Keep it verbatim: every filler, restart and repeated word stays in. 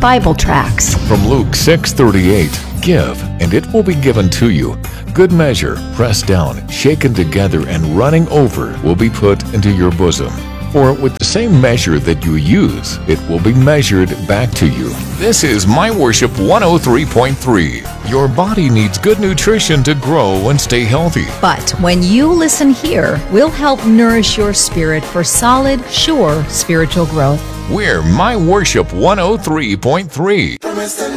Bible tracts. From Luke six thirty-eight, give, and it will be given to you. Good measure, pressed down, shaken together, and running over will be put into your bosom. For with the same measure that you use, it will be measured back to you. This is My Worship one oh three point three. Your body needs good nutrition to grow and stay healthy. But when you listen here, we'll help nourish your spirit for solid, sure spiritual growth. We're My Worship one oh three point three.